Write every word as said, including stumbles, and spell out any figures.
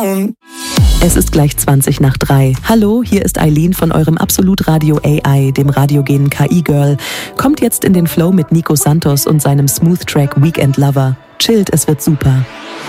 down. Es ist gleich zwanzig nach drei. Hallo, hier ist Eileen von eurem Absolut Radio A I, dem radiogenen K I-Girl. Kommt jetzt in den Flow mit Nico Santos und seinem Smooth-Track Weekend Lover. Chillt, es wird super.